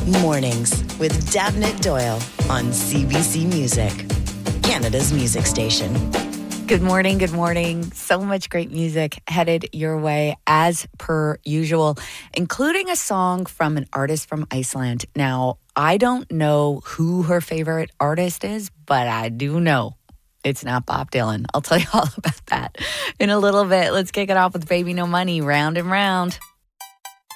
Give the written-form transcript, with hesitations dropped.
Mornings with Dabnett Doyle on CBC Music, Canada's music station. Good morning, good morning. So much great music headed your way as per usual, including a song from an artist from Iceland. Now, I don't know who her favorite artist is, but I do know it's not Bob Dylan. I'll tell you all about that in a little bit. Let's kick it off with Baby No Money, Round and Round.